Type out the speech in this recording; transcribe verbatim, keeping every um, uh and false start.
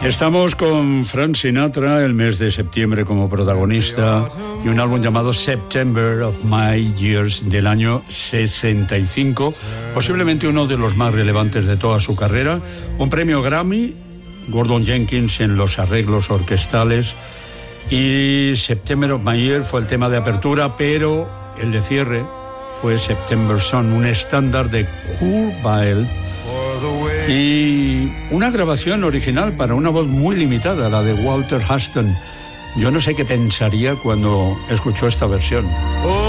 Estamos con Frank Sinatra, el mes de septiembre como protagonista, y un álbum llamado September of My Years del año sesenta y cinco, posiblemente uno de los más relevantes de toda su carrera. Un premio Grammy, Gordon Jenkins en los arreglos orquestales, y September of My Year fue el tema de apertura, pero el de cierre fue September Sun, un estándar de Kurt Weill, y una grabación original para una voz muy limitada, la de Walter Huston. Yo no sé qué pensaría cuando escuchó esta versión.